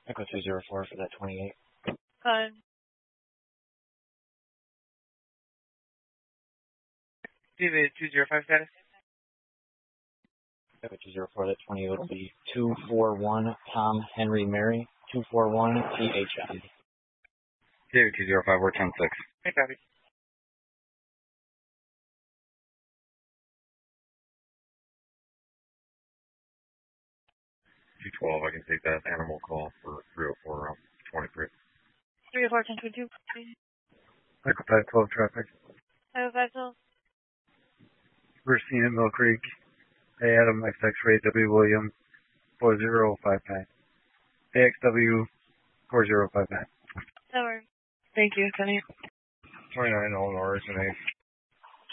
Echo 204 for that 28. David 205 status. Echo 204, that 28 will be 241 Tom Henry Mary, 241 THM. David 205, we're 10-6. Hey, copy. 212, I can take that animal call for 304 23. 304, 1022. Echo 512 traffic. Echo 512. We're seeing at Mill Creek. Hey Adam, XX-ray W William 4059. AXW 4059. That works. Thank you, Kenny. 29 Illinois, and